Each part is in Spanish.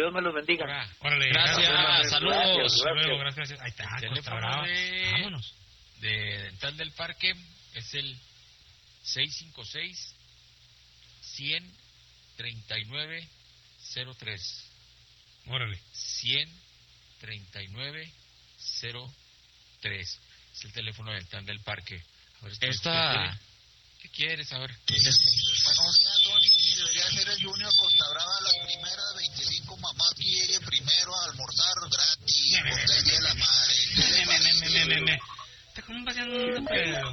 Dios me los bendiga. Órale, gracias, saludos. Gracias. Ahí está, Costa Brava. Vámonos. De Dental del Parque es el 656-100-3903. Órale. 100-3903. Es el teléfono del Dental del Parque. A ver, ¿qué quieres? A ver. Buenos días, Tony. Debería ser el Junior Costa Brava las primeras 25 mamás que lleguen primero a almorzar gratis. Botella de la madre. ¿Cómo vas haciendo pedo?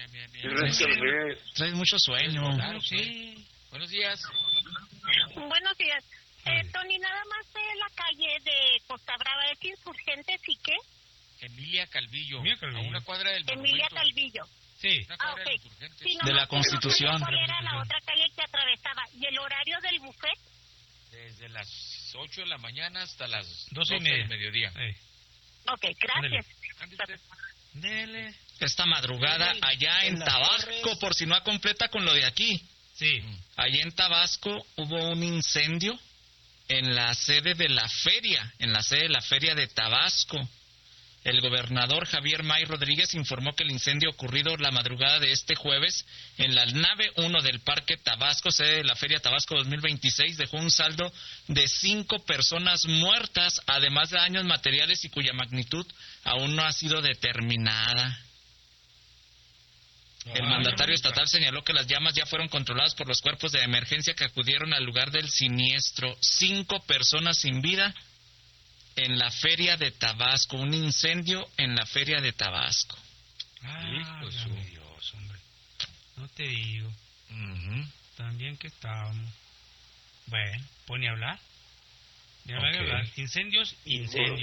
Traes mucho sueño. Claro, sí. Buenos días. Buenos días. Tony, nada más de la calle de Costa Brava, ¿es Insurgentes y qué? Emilia Calvillo. A una cuadra del Emilia Calvillo. Sí. Una cuadra ok. sí, de la Constitución. ¿Cuál era la otra calle que atravesaba? ¿Y el horario del buffet? Desde las 8 de la mañana hasta las 12:30 del mediodía. Ok, gracias. Dele. Esta madrugada allá en Tabasco, por si no completa con lo de aquí. Sí. Allá en Tabasco hubo un incendio en la sede de la feria, de Tabasco. El gobernador Javier May Rodríguez informó que el incendio ocurrido la madrugada de este jueves en la nave 1 del Parque Tabasco, sede de la Feria Tabasco 2026, dejó un saldo de 5 personas muertas, además de daños materiales y cuya magnitud aún no ha sido determinada. El mandatario estatal señaló que las llamas ya fueron controladas por los cuerpos de emergencia que acudieron al lugar del siniestro. 5 personas sin vida en la Feria de Tabasco, un incendio en la Feria de Tabasco. Dios, hombre. No te digo. También que estábamos. Bueno, pone a hablar. Hablar. Incendios. Y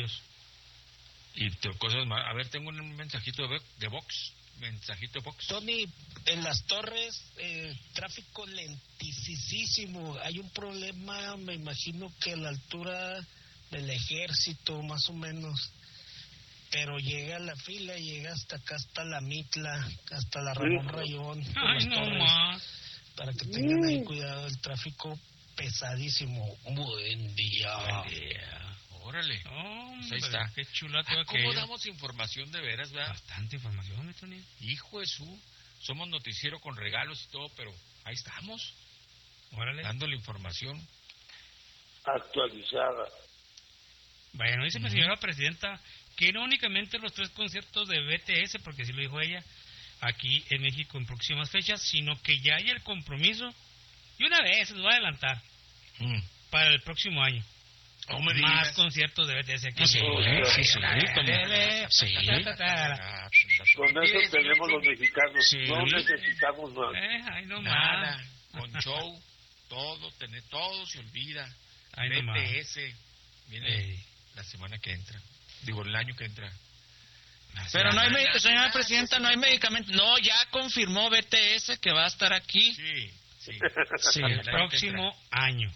cosas más. A ver, tengo un mensajito de Vox. Tony, en Las Torres, tráfico lentísimo. Hay un problema, me imagino que a la altura del Ejército, más o menos. Pero llega la fila, llega hasta acá, hasta la Mitla, hasta la Ramón Rayón. Ay, no más. Para que tengan ahí cuidado, el tráfico pesadísimo. Buen día. Órale. Hombre, pues ahí está. Qué chulato ¿Cómo aquello. damos información de veras, verdad? Bastante información, Tony. Hijo de su... Somos noticiero con regalos y todo, pero ahí estamos. Órale. Dándole información actualizada. Bueno, dice la señora presidenta que no únicamente los 3 conciertos de BTS, porque así lo dijo ella, aquí en México en próximas fechas, sino que ya hay el compromiso, y una vez se lo va a adelantar, para el próximo año. Más conciertos de BTS aquí. Sí. Con eso tenemos los mexicanos. Sí. No necesitamos más. Ay, no nada. más. Con show, todo se olvida. Ay, no BTS viene la semana que entra. Digo, el año que entra. Pero no hay, señora presidenta, no hay medicamento. No, ya confirmó BTS que va a estar aquí. Sí. El próximo año.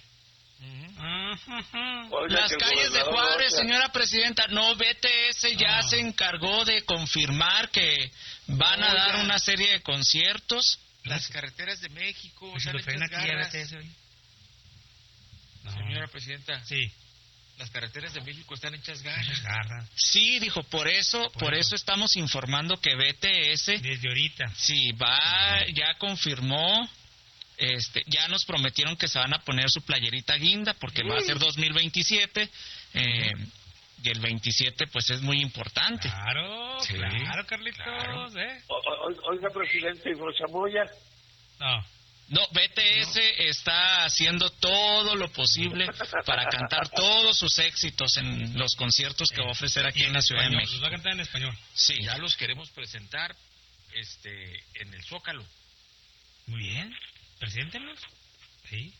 Oiga, Las calles de Juárez, señora presidenta, no, BTS ya se encargó de confirmar que van a dar una serie de conciertos. Las carreteras de México, ¿Se lo traen aquí a BTS hoy? Señora presidenta. Sí. Las carreteras de México están hechas garras. Sí, dijo, por eso estamos informando que BTS desde ahorita. Sí, ya confirmó. Ya nos prometieron que se van a poner su playerita guinda porque va a ser 2027 y el 27 pues es muy importante. Claro, Carlitos. Claro. Oiga, presidente, ¿y Rochamoya? No, BTS está haciendo todo lo posible para cantar todos sus éxitos en los conciertos que va a ofrecer aquí en la Ciudad de México. Los va a cantar en español. Sí. Ya los queremos presentar en el Zócalo. Muy bien. Preséntenos. Sí.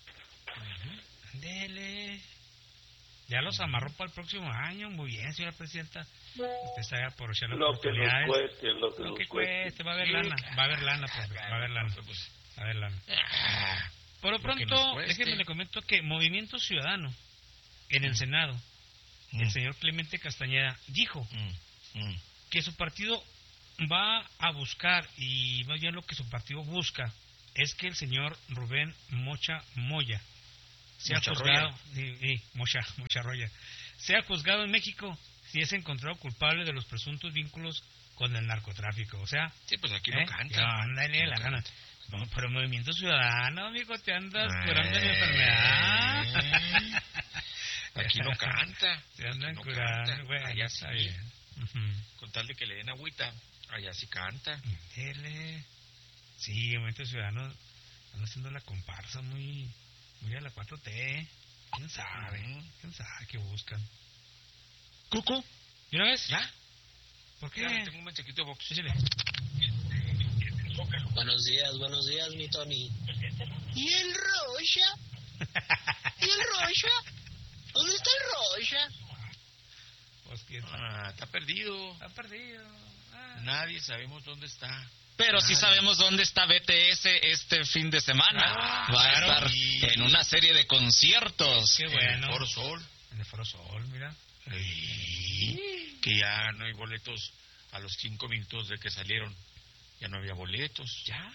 Dele. Ya los amarró para el próximo año. Muy bien, señora presidenta. Usted sabe aprovechar las oportunidades. Lo que cueste. Va a haber lana. Va a haber lana, profe. Va a haber lana. Va a haber lana. Por lo pronto, déjeme le comento que Movimiento Ciudadano en el Senado, el señor Clemente Castañeda dijo que su partido va a buscar, y más bien lo que su partido busca, es que el señor Rubén Mocha Moya sea juzgado, Mocharroya, sea juzgado en México si es encontrado culpable de los presuntos vínculos con el narcotráfico. O sea, sí, pues aquí no canta. Ándale, la gana. No, pero Movimiento Ciudadano, amigo, te andas curando de enfermedad. Aquí no canta. Se andan curando, güey. Allá sí. Está bien. Con tal de que le den agüita, allá sí canta. Sí, Movimiento Ciudadano anda haciendo la comparsa muy a la 4T. ¿Quién sabe? ¿Quién sabe qué buscan? ¿Cucu? ¿Y una vez? ¿Ya? ¿Por qué? Ya, tengo un mensajito de Vox. Síguele. Buenos días, mi Tony. ¿Y el Rocha? ¿Y el Rocha? ¿Dónde está el Rocha? Pues, está perdido. Está perdido. Nadie sabemos dónde está. Pero sí sabemos dónde está BTS este fin de semana. Va a estar en una serie de conciertos. Qué bueno. En el Foro Sol. En el Foro Sol, mira. Que ya no hay boletos a los 5 minutos de que salieron. Ya no había boletos. ¿Ya?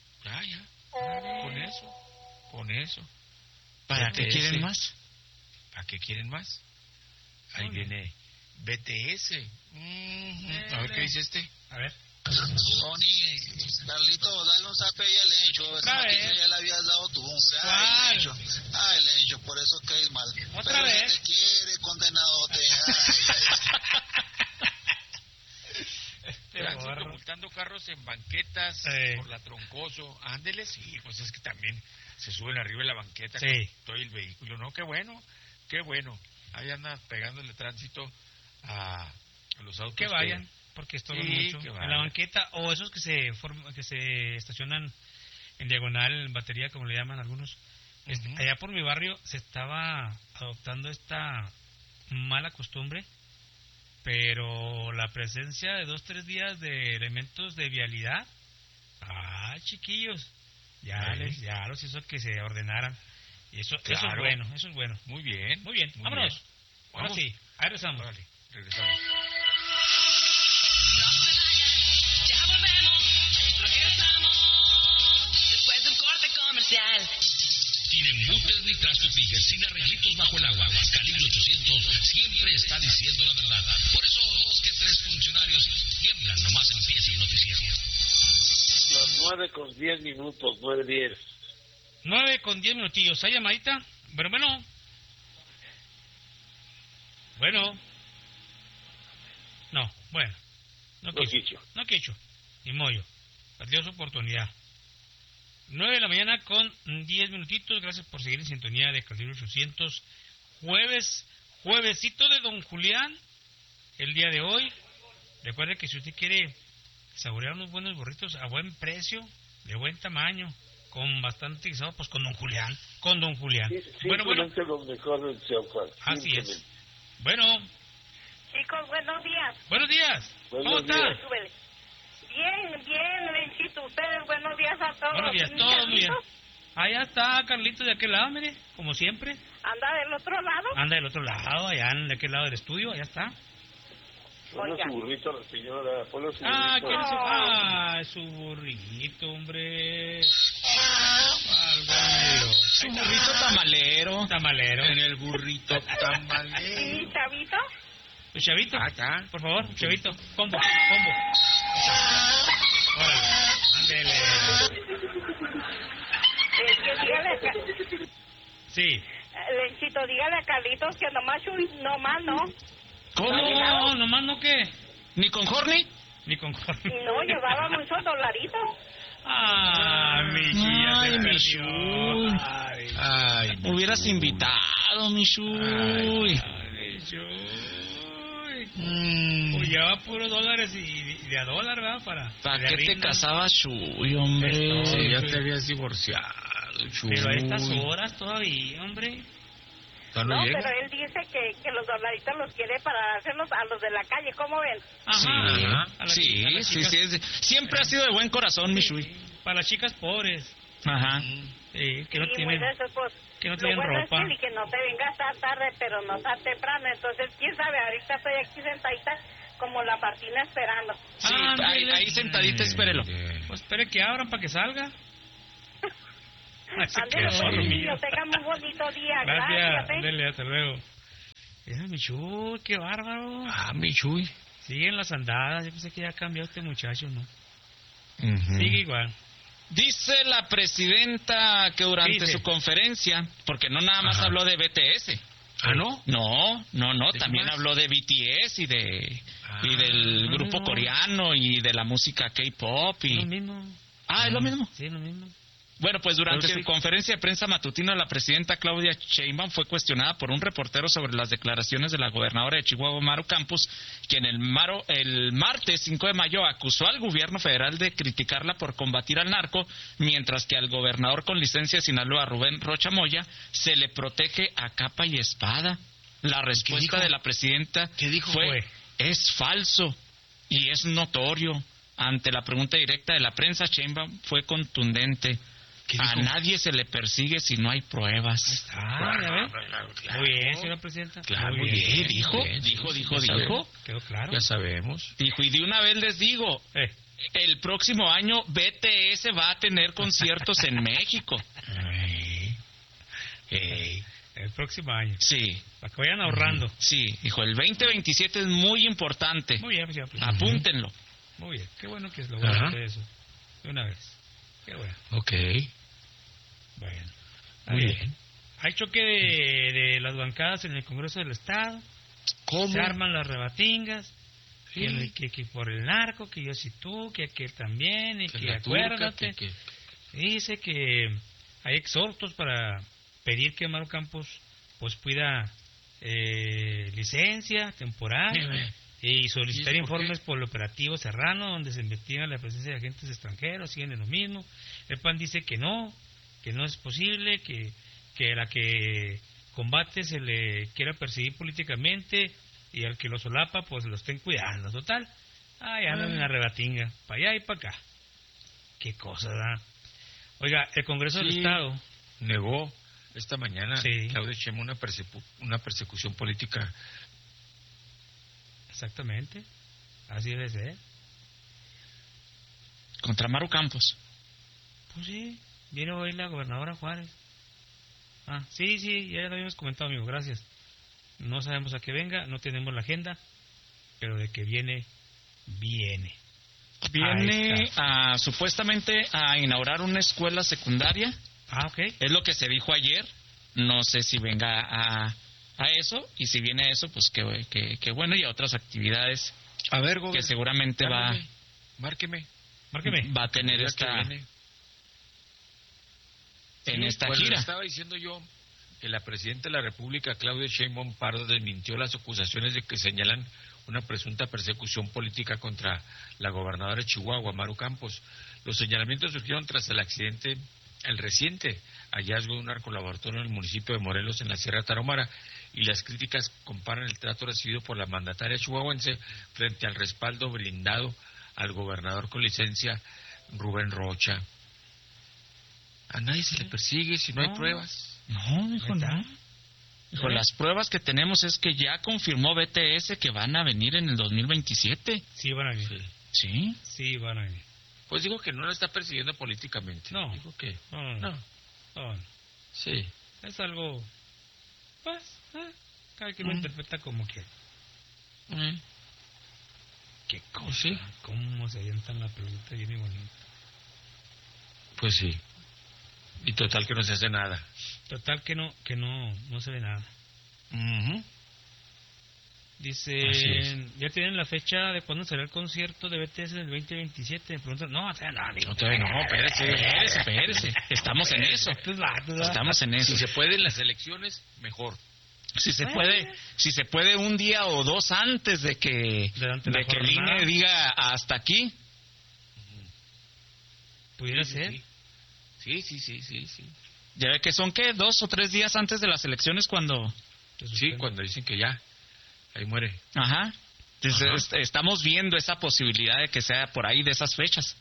Con eso. ¿Para qué quieren más? ¿Para qué quieren más? Ahí viene BTS. A ver qué dice este. A ver. Tony, Carlito, dale un zape y al Lencho. Esa noticia ya le habías dado tú, hombre. Ay, Lencho, por eso caes mal. ¿Otra vez? Si te quiere, condenadote. Tránsito multando carros en banquetas por la Troncoso. Ándele, sí, pues es que también se suben arriba de la banqueta con todo el vehículo. No, qué bueno. Ahí andan pegándole tránsito a los autos. Que vayan, porque es todo mucho. En la banqueta, o esos que se estacionan en diagonal, batería, como le llaman algunos. Allá por mi barrio se estaba adoptando esta mala costumbre, pero la presencia de 2-3 días de elementos de vialidad, chiquillos, ya los hizo que se ordenaran. Y eso es bueno. Muy bien. Vámonos. Ahora sí, ahí regresamos. Vale, regresamos. Ya regresamos después de un corte comercial. Sin embutes ni trastupillas, sin arreglitos bajo el agua, Calibre 800 siempre está diciendo la verdad. Por eso 2 que 3 funcionarios tiemblan, nomás empieza el noticiero. Las 9:10 minutos, 9:10. 9:10 minutillos. ¿Hay llamadita? Pero bueno. No quicho. Ni mollo. Perdió su oportunidad. 9 de la mañana con 10 minutitos. Gracias por seguir en sintonía de Calibre 800. Juevesito de Don Julián. El día de hoy. Recuerde que si usted quiere saborear unos buenos burritos a buen precio, de buen tamaño, con bastante guisado, pues con Don Julián. Sí, bueno. Lo mejor del Chaufa. Así es. Bueno. Chicos, buenos días. Buenos días. ¿Cómo está? Bien, Lenchito. Ustedes, buenos días a todos. Buenos días, todos muy bien. Allá está Carlito de aquel lado, mire, como siempre. ¿Anda del otro lado? Anda del otro lado, allá de aquel lado del estudio, allá está. Ponle su burrito a la señora, ponle su burrito. Su burrito, hombre. Su burrito tamalero. En el burrito tamalero. ¿Y Chavito? Pues Chavito, por favor, Chavito, combo. Órale, ándele. Sí. Lenchito, dígale a Carlitos que nomás no. ¿Cómo? ¿Nomás no qué? ¿Ni con Horny? No, llevaba muchos dolaritos. Ay, hubieras invitado, Michuy. Pues lleva puros dólares y de a dólar, ¿verdad? ¿Para qué te casabas, Chuy, hombre? Sí, ya te habías divorciado, Chuy. Pero a estas horas todavía, hombre. No, pero él dice que los dolaritos los quiere para dárselos a los de la calle, ¿cómo ven? Sí. Siempre ha sido de buen corazón, Michuy. Para las chicas pobres. Ajá. Que no tienen, que no tienen ropa. Es que no te vengas tan tarde, pero no tan temprano. Entonces, quién sabe, ahorita estoy aquí sentadita como la Martina esperando. Sí, ahí sentadita, espérelo. Pues espere que abran para que salga. Ándale, niño, tengan un bonito día. Gracias, dele, hasta luego. Ese Michuy, qué bárbaro. Michuy. Siguen las andadas, yo pensé que ya cambió este muchacho, ¿no? Sigue igual. Dice la presidenta que durante su conferencia, porque no nada más habló de BTS. ¿Ah, no? No, también habló de BTS y del grupo coreano y de la música K-pop y... Lo mismo. ¿Es lo mismo? Sí, lo mismo. Bueno, pues durante su conferencia de prensa matutina, la presidenta Claudia Sheinbaum fue cuestionada por un reportero sobre las declaraciones de la gobernadora de Chihuahua, Maru Campos, quien el martes 5 de mayo acusó al gobierno federal de criticarla por combatir al narco, mientras que al gobernador con licencia de Sinaloa, Rubén Rocha Moya, se le protege a capa y espada. La respuesta de la presidenta fue: es falso y es notorio. Ante la pregunta directa de la prensa, Sheinbaum fue contundente. A nadie se le persigue si no hay pruebas. Muy bien, señora presidenta. Claro, muy bien. Dijo. Quedó claro. Ya sabemos. Dijo, y de una vez les digo, el próximo año BTS va a tener conciertos en México. El próximo año. Sí. Para que vayan ahorrando. Sí, dijo, el 2027 es muy importante. Muy bien, señora presidenta. Apúntenlo. Muy bien, qué bueno que lograste eso. De una vez. Qué bueno. Ok. Bueno. Muy bien. Hay choque de las bancadas en el Congreso del Estado. ¿Cómo? Se arman las rebatingas. Sí. Que por el narco, que yo sí tú, que aquel también, y que acuérdate. Dice que hay exhortos para pedir que Maru Campos pues pida licencia temporal. Y solicitar informes por el operativo Serrano, donde se investiga la presencia de agentes extranjeros, siguen en lo mismo. El PAN dice que no es posible, que la que combate se le quiera perseguir políticamente y al que lo solapa, pues lo estén cuidando. Total, andan en la rebatinga, para allá y para acá. Qué cosa, ¿verdad? Oiga, el Congreso del Estado negó esta mañana Claudia Sheinbaum una persecución política. Exactamente, así debe ser. Contra Maru Campos. Pues sí, viene hoy la gobernadora Juárez. Sí, ya lo habíamos comentado, amigo, gracias. No sabemos a qué venga, no tenemos la agenda, pero de que viene. Viene supuestamente a inaugurar una escuela secundaria. Ok. Es lo que se dijo ayer. No sé si venga a eso, y si viene a eso, pues que bueno, y a otras actividades. A ver, que seguramente Márqueme. Va a tener en esta gira. Estaba diciendo yo que la presidenta de la República, Claudia Sheinbaum Pardo, desmintió las acusaciones de que señalan una presunta persecución política contra la gobernadora de Chihuahua, Maru Campos. Los señalamientos surgieron tras el reciente hallazgo de un narcolaboratorio en el municipio de Morelos, en la Sierra Tarahumara, y las críticas comparan el trato recibido por la mandataria chihuahuense frente al respaldo brindado al gobernador con licencia, Rubén Rocha. A nadie se le persigue si no hay pruebas. No, dijo nada. Dijo, las pruebas que tenemos es que ya confirmó BTS que van a venir en el 2027. Sí, van a venir. ¿Sí? Sí, van a venir. Pues digo que no la está persiguiendo políticamente. No. Digo que... No. Sí. Es algo... Pues, cada quien lo interpreta como quiere. Qué cosa. ¿Sí? Cómo se avientan la pregunta bien y bonita. Pues sí. Y total que no se hace nada. Total que no se ve nada. Dice, ya tienen la fecha de cuándo será el concierto de BTS en el 2027. Me preguntan, no, espérese. Estamos en eso. Estamos en eso. Si se puede en las elecciones, mejor. Si se puede un día o dos antes de que el INE diga hasta aquí. Pudiera ser. Sí. Ya ve que son, ¿qué? 2 o 3 días antes de las elecciones cuando... Sí, cuando dicen que ya, ahí muere. Ajá. Entonces, estamos viendo esa posibilidad de que sea por ahí de esas fechas.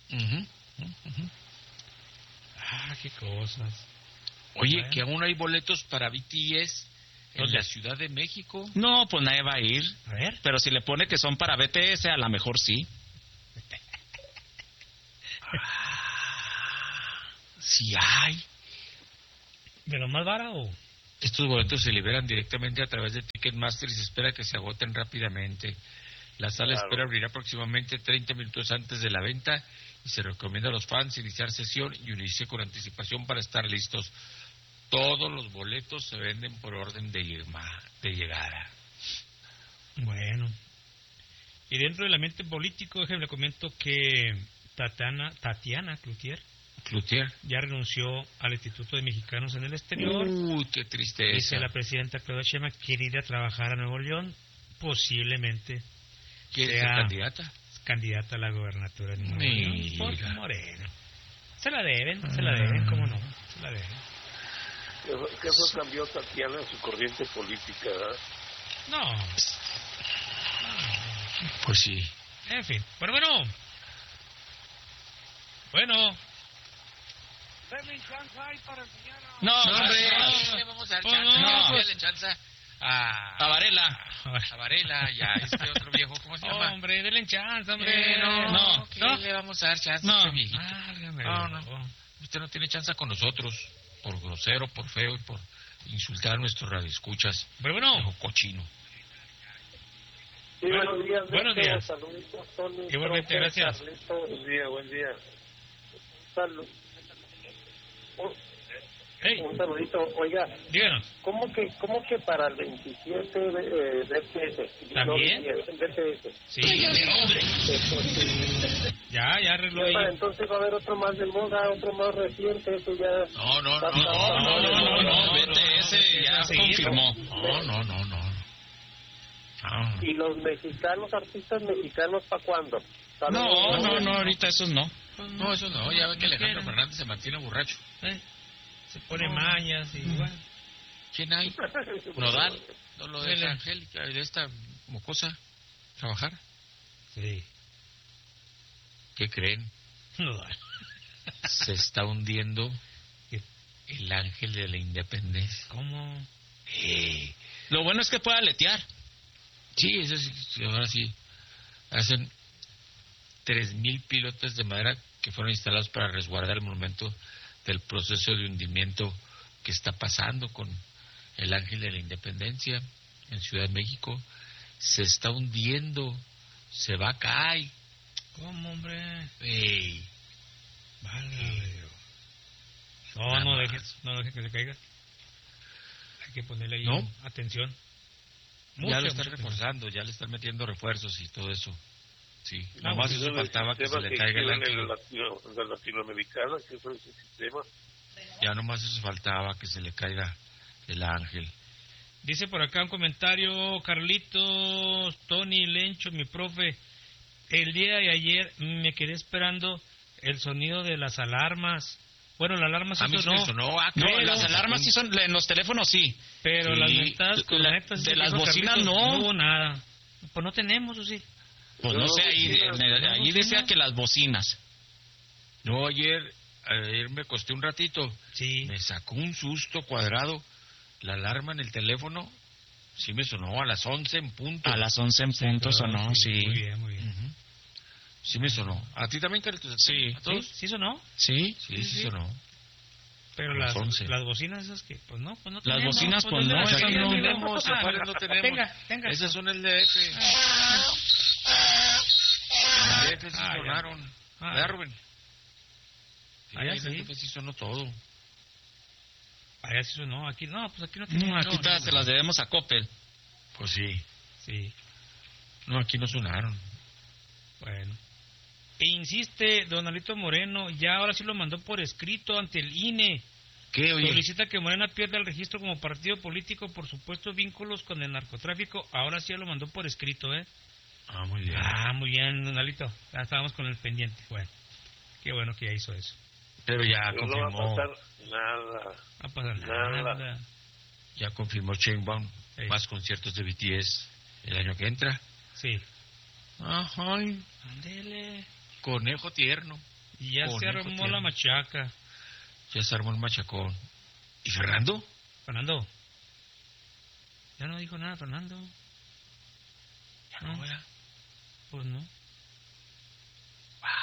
Qué cosas. Oye, que aún hay boletos para BTS en la Ciudad de México. No, pues nadie va a ir. A ver. Pero si le pone que son para BTS, a lo mejor sí. Sí hay. ¿De lo más barato? Estos boletos se liberan directamente a través de Ticketmaster y se espera que se agoten rápidamente. La sala espera abrirá aproximadamente 30 minutos antes de la venta y se recomienda a los fans iniciar sesión y unirse con anticipación para estar listos. Todos los boletos se venden por orden de llegada. Bueno. Y dentro del ambiente político, déjenme le comento que Tatiana Cloutier ya renunció al Instituto de Mexicanos en el Exterior. Uy, qué tristeza. Dice la presidenta Claudia Sheinbaum quiere ir a trabajar a Nuevo León, posiblemente ¿Quiere ser candidata a la gobernatura de Nuevo León por Moreno. Se la deben, cómo no, se la deben. ¿Qué fue cambió Tatiana en su corriente política? No. Pues sí. En fin, pero bueno. No, hombre. Le vamos a dar chance. Dale chance a Varela. A Varela y a este otro viejo, ¿cómo se llama? Hombre, denle chance, hombre. No. Le vamos a dar chance a este viejito. No. Usted no tiene chance con nosotros. Por grosero, por feo y por insultar a nuestros radioescuchas. Pero bueno. Viejo cochino. Sí, buenos días. Buenos días. Saluditos, Tony. Igualmente, gracias. Buen día. Salud. Un saludito. Oiga, díganos. ¿Cómo que para el 27 de DPS? ¿También? DPS. Sí. Ya arregló ahí. Entonces va a haber otro más de moda, otro más reciente, eso ya... No, BTS ya se confirmó. No. ¿Y los mexicanos, artistas mexicanos, para cuándo? No, ahorita esos no. No, eso no, ya ve que Alejandro Fernández se mantiene borracho. Se pone mañas y igual. ¿Quién hay? Nodal, no lo deja Angélica, de esta mocosa, trabajar. Sí. ¿Qué creen? Nodal. Se está hundiendo el ángel de la independencia. ¿Cómo? Lo bueno es que pueda aletear. Sí, eso sí, ahora sí. Hacen 3,000 pilotes de madera que fueron instalados para resguardar el monumento del proceso de hundimiento que está pasando con el Ángel de la Independencia en Ciudad de México. Se está hundiendo, se va a caer. ¿Cómo, hombre? Vale. No deje que se caiga. Hay que ponerle ahí atención. Ya lo están reforzando, ya le están metiendo refuerzos y todo eso. Sí, nomás eso faltaba que se le caiga el ángel. De Latinoamericana, que es ese sistema. Ya nomás eso faltaba que se le caiga el ángel. Dice por acá un comentario, Carlitos, Tony, Lencho, mi profe. El día de ayer me quedé esperando el sonido de las alarmas. Bueno, la alarma sí sonó. No, las alarmas sí son, en los teléfonos sí. Pero las mentadas cornetas... De las bocinas no. No hubo nada. Pues no tenemos, ¿o sí? Pues no sé, ahí decía que las bocinas. No, ayer me costé un ratito. Sí. Me sacó un susto cuadrado. La alarma en el teléfono sí me sonó a las 11 en punto. A las 11 en punto sonó, sí. Muy bien. Uh-huh. Sí me sonó. ¿A ti también, Carlitos? Sí. ¿A todos? ¿Sí sonó? Sí. Sí sonó. Pero las bocinas esas que, pues no tenemos. Las bocinas, pues no, esas no tenemos. No tenemos. Tenga. Esas son el DF. El DF sí sonaron. ¿Verdad, Rubén? Allá sí. El DF sí sonó todo. Allá sí sonó. Aquí no, pues aquí no tenemos. Aquí todas se las debemos a Coppel. Pues sí. Sí. No, aquí no sonaron. Bueno. E insiste don Alito Moreno, ya ahora sí lo mandó por escrito ante el INE. ¿Qué, oye? Solicita que Morena pierda el registro como partido político por supuestos vínculos con el narcotráfico. Ahora sí ya lo mandó por escrito, ¿eh? Muy bien. Muy bien, don Alito. Ya estábamos con el pendiente. Bueno, qué bueno que ya hizo eso. Pero ya confirmó. No va a pasar nada. No va a pasar nada. Ya confirmó Sheinbaum más conciertos de BTS el año que entra. Sí. Ajá. Ándele. Conejo tierno. Y ya se armó tierno. la machaca. Ya se armó el machacón. ¿Y Fernando? Fernando. Ya no dijo nada, Fernando. Ya no, ¿verdad? Pues no.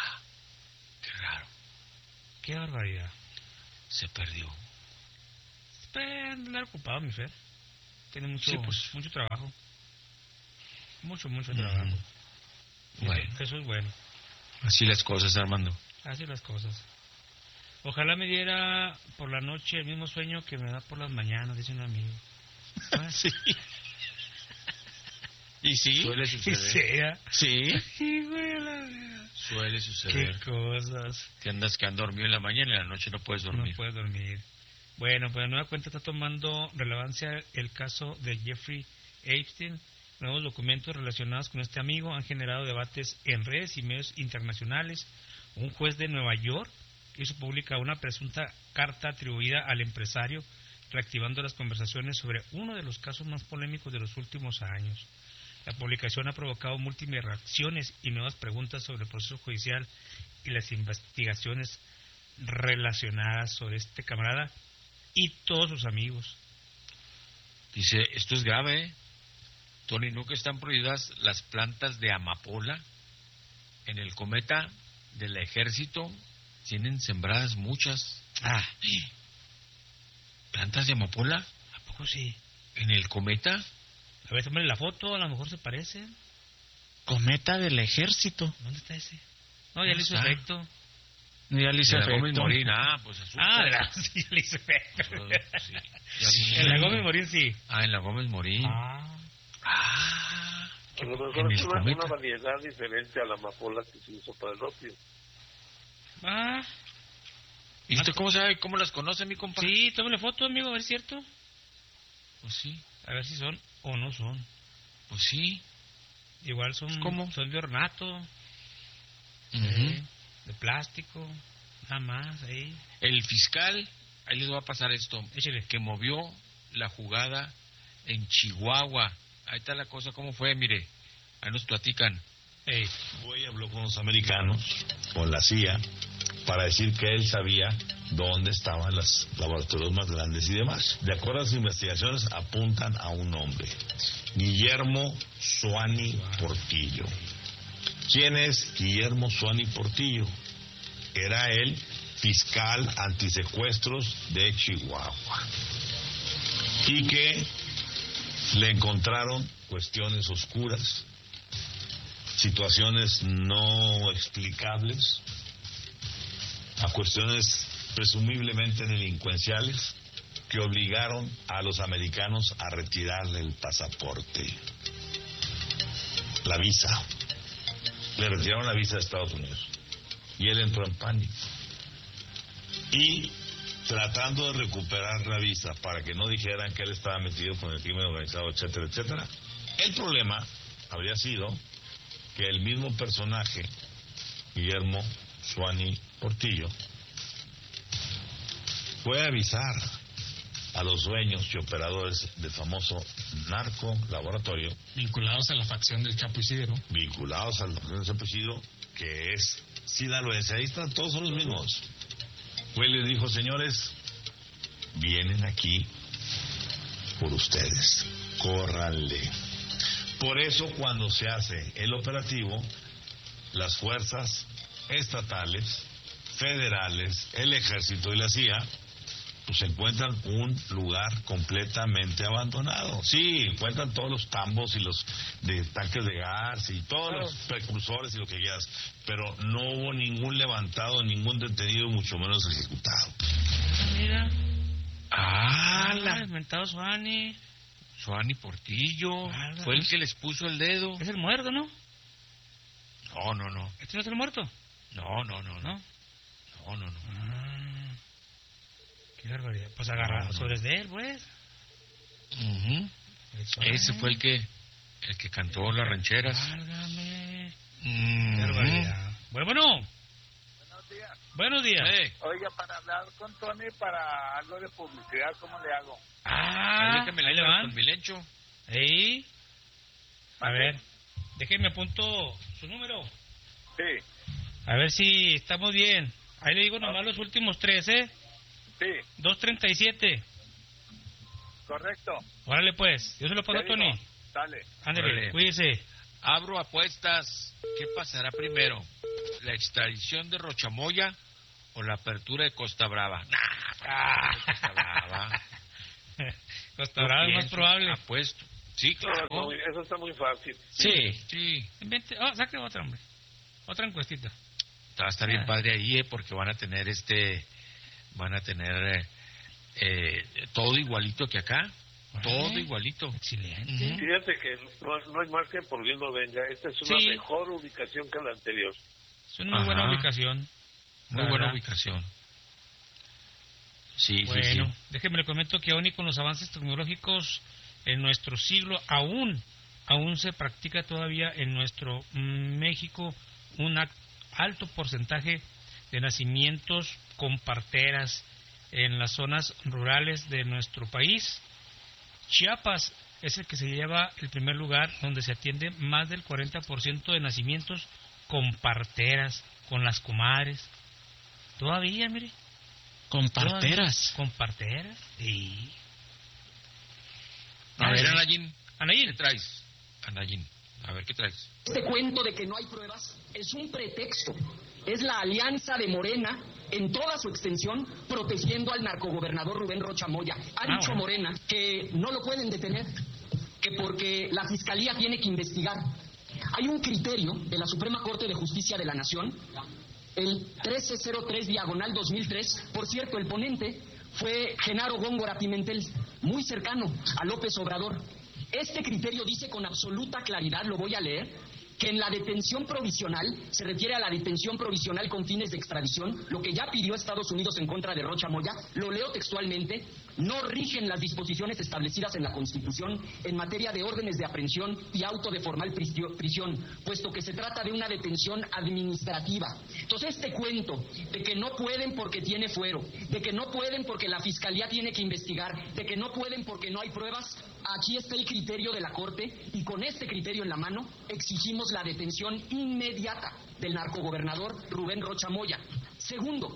Qué raro. Qué barbaridad. Se perdió. Puede andar ocupado, mi Fer. Tiene mucho, mucho trabajo. Mucho trabajo. Bueno. Eso es bueno. Así las cosas, Armando. Así las cosas. Ojalá me diera por la noche el mismo sueño que me da por las mañanas, dice un amigo. Sí. ¿Y sí? Suele suceder. Sí. Sí, güey, suele suceder. Qué cosas. Que andas dormido en la mañana y en la noche no puedes dormir. No puedes dormir. Bueno, pues de nueva cuenta está tomando relevancia el caso de Jeffrey Epstein. Nuevos documentos relacionados con este amigo han generado debates en redes y medios internacionales. Un juez de Nueva York hizo pública una presunta carta atribuida al empresario, reactivando las conversaciones sobre uno de los casos más polémicos de los últimos años. La publicación ha provocado múltiples reacciones y nuevas preguntas sobre el proceso judicial y las investigaciones relacionadas sobre este camarada y todos sus amigos. Dice, esto es grave, ¿eh? Tony, ¿no que están prohibidas las plantas de amapola? En el cometa del ejército tienen sembradas muchas. ¿Plantas de amapola? ¿A poco sí? ¿En el cometa? A ver, tómale la foto, a lo mejor se parecen. Cometa del ejército. ¿Dónde está ese? No, ya le hizo efecto. Ya le hizo efecto. Gómez Morín, pues asusta. Sí, le hizo efecto. Sí. En la Gómez Morín, sí. En la Gómez Morín. A lo mejor es una variedad diferente a la amapola que se usó para el opio. ¿Y usted cómo sabe, cómo las conoce, mi compa? Sí, tómale foto, amigo, a ver si es cierto. Pues sí. A ver si son o no son. Pues sí. Igual son, ¿cómo? Son de ornato, de plástico, nada más, ahí. El fiscal, ahí les va a pasar esto, que movió la jugada en Chihuahua. Ahí está la cosa, ¿cómo fue? Mire, ahí nos platican. Güey habló con los americanos, con la CIA, para decir que él sabía dónde estaban los laboratorios más grandes y demás. De acuerdo a las investigaciones, apuntan a un hombre, Guillermo Suani Portillo. ¿Quién es Guillermo Suani Portillo? Era el fiscal antisecuestros de Chihuahua. Y que le encontraron cuestiones oscuras, situaciones no explicables, a cuestiones presumiblemente delincuenciales que obligaron a los americanos a retirarle el pasaporte, la visa. Le retiraron la visa de Estados Unidos y él entró en pánico. Y tratando de recuperar la visa para que no dijeran que él estaba metido con el crimen organizado, etcétera, etcétera. El problema habría sido que el mismo personaje, Guillermo Suani Portillo, fue a avisar a los dueños y operadores del famoso narco laboratorio vinculados a la facción del Chapo Isidro, que es sinaloense. Ahí están, todos son los mismos. Fue y les dijo, señores, vienen aquí por ustedes, córranle. Por eso cuando se hace el operativo, las fuerzas estatales, federales, el ejército y la CIA, pues encuentran un lugar completamente abandonado. Sí, encuentran todos los tambos y los de tanques de gas y todos los precursores y lo que quieras, pero no hubo ningún levantado, ningún detenido, mucho menos ejecutado. Mira. La inventado Suani Portillo. Fue el que les puso el dedo. Es el muerto, ¿no? No. ¿Este no es el muerto? No. ¿No? No. Qué barbaridad. Pues agarraron sobre de él, pues. Ese fue el que cantó las rancheras. Válgame. Qué barbaridad. Bueno. Buenos días. Oiga, para hablar con Tony para algo de publicidad, ¿cómo le hago? Ahí le van. Con Milencho. A ver, déjeme apunto su número. Sí. A ver si estamos bien. Ahí le digo nomás los últimos 3, Sí. 237. Correcto. Órale pues, yo se lo pongo a Tony. Dale. Ándale, cuídese. Abro apuestas. ¿Qué pasará primero? ¿La extradición de Rochamoya o la apertura de Costa Brava? Costa Brava. Costa Brava es más probable. Apuesto. Sí, claro. No, eso está muy fácil. Sí. Saque otra, hombre. Otra encuestita. Va a estar bien padre ahí, porque van a tener todo igualito que acá. Todo igualito. Excelente. Fíjate que no hay margen por bien no venga. Esta es una mejor ubicación que la anterior. Es una muy buena ubicación. Muy buena ubicación. Sí, bueno, sí. Déjeme le comento que aún y con los avances tecnológicos en nuestro siglo, aún se practica todavía en nuestro México un alto porcentaje de nacimientos con parteras en las zonas rurales de nuestro país. Chiapas es el que se lleva el primer lugar, donde se atiende más del 40% de nacimientos con parteras, con las comadres. Todavía, mire. ¿Con parteras? ¿Con parteras? Sí. A ver, Anayín, ¿qué traes? Anayín, a ver, ¿qué traes? Este cuento de que no hay pruebas es un pretexto. Es la alianza de Morena en toda su extensión protegiendo al narcogobernador Rubén Rocha Moya. Ha dicho Morena que no lo pueden detener, que porque la Fiscalía tiene que investigar. Hay un criterio de la Suprema Corte de Justicia de la Nación, el 1303/2003. Por cierto, el ponente fue Genaro Góngora Pimentel, muy cercano a López Obrador. Este criterio dice con absoluta claridad, lo voy a leer, que en la detención provisional, se refiere a la detención provisional con fines de extradición, lo que ya pidió Estados Unidos en contra de Rocha Moya, lo leo textualmente: no rigen las disposiciones establecidas en la Constitución en materia de órdenes de aprehensión y auto de formal prisión, puesto que se trata de una detención administrativa. Entonces, este cuento de que no pueden porque tiene fuero, de que no pueden porque la Fiscalía tiene que investigar, de que no pueden porque no hay pruebas, aquí está el criterio de la Corte, y con este criterio en la mano exigimos la detención inmediata del narcogobernador Rubén Rocha Moya. Segundo,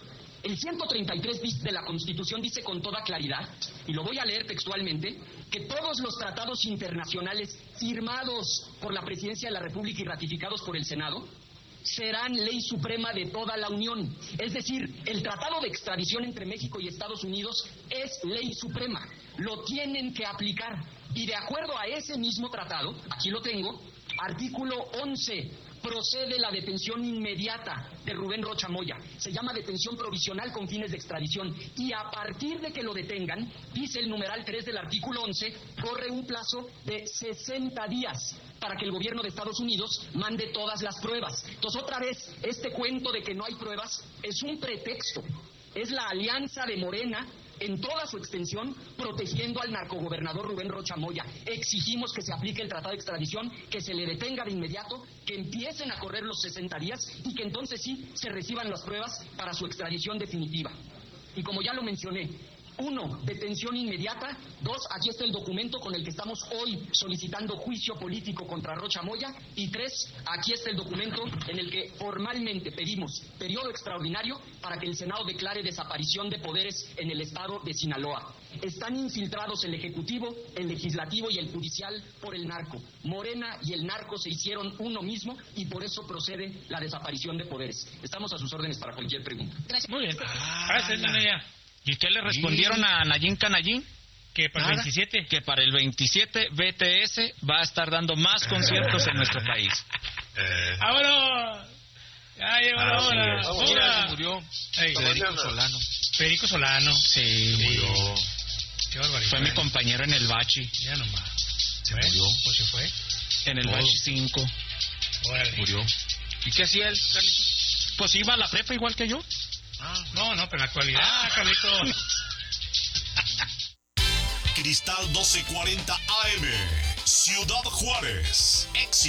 el 133 bis de la Constitución dice con toda claridad, y lo voy a leer textualmente, que todos los tratados internacionales firmados por la Presidencia de la República y ratificados por el Senado serán ley suprema de toda la Unión. Es decir, el tratado de extradición entre México y Estados Unidos es ley suprema. Lo tienen que aplicar. Y de acuerdo a ese mismo tratado, aquí lo tengo, artículo 11, procede la detención inmediata de Rubén Rocha Moya. Se llama detención provisional con fines de extradición. Y a partir de que lo detengan, dice el numeral 3 del artículo 11, corre un plazo de 60 días para que el gobierno de Estados Unidos mande todas las pruebas. Entonces, otra vez, este cuento de que no hay pruebas es un pretexto. Es la alianza de Morena en toda su extensión, protegiendo al narcogobernador Rubén Rocha Moya. Exigimos que se aplique el tratado de extradición, que se le detenga de inmediato, que empiecen a correr los 60 días y que entonces sí se reciban las pruebas para su extradición definitiva. Y como ya lo mencioné, 1, detención inmediata. 2, aquí está el documento con el que estamos hoy solicitando juicio político contra Rocha Moya. Y 3, aquí está el documento en el que formalmente pedimos periodo extraordinario para que el Senado declare desaparición de poderes en el estado de Sinaloa. Están infiltrados el Ejecutivo, el Legislativo y el Judicial por el narco. Morena y el narco se hicieron uno mismo y por eso procede la desaparición de poderes. Estamos a sus órdenes para cualquier pregunta. Gracias. Muy bien. ¿Y qué le respondieron a Nayín Canallín? Que para el 27. Que para el 27 BTS va a estar dando más conciertos en nuestro país. ¡Vámonos! Ya llegó la hora. Se murió Perico Solano. Sí, murió. Qué barbaridad. Fue mi compañero en el Bachi. Ya nomás. Se murió. Pues se fue. En el Bachi 5. Órale. Murió. ¿Y qué hacía él, Carlitos? Pues iba a la prepa igual que yo. No, pero en la actualidad, Carlitos. Cristal 1240 AM, Ciudad Juárez.